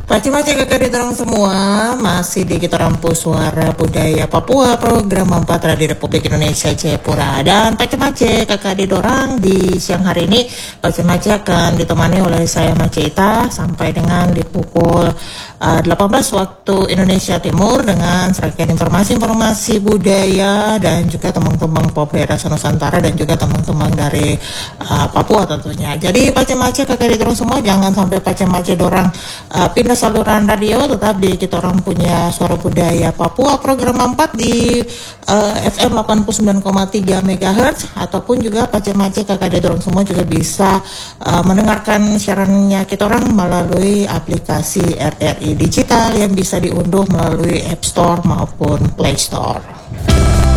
Macam-macam kakak dorang semua masih di kita rampu suara budaya Papua program 4 Radio Republik Indonesia Jayapura, dan macam-macam kakak dorang di siang hari ini macam-macam akan ditemani oleh saya Maceta sampai dengan di pukul 18 waktu Indonesia Timur dengan serangkaian informasi-informasi budaya dan juga teman-teman pop daerah Nusantara dan juga teman-teman dari Papua tentunya. Jadi macam-macam kakak dorang semua jangan sampai macam-macam dorang pindah saluran radio, tetap di kita orang punya suara budaya Papua program 4 di FM 89,3 MHz, ataupun juga macam-macam kakak dorang semua juga bisa mendengarkan siarannya kita orang melalui aplikasi RRI Digital yang bisa diunduh melalui App Store maupun Play Store.